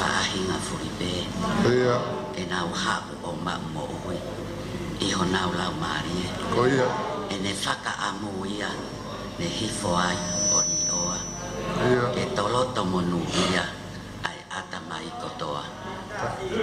whaahinga furipe. Ia. E nau hapu o mo hui. I ho nau lau marie. Ko ia. E ne whaka amu ia. Ne hifo ai o ni oa. Ia. E toloto monu ia.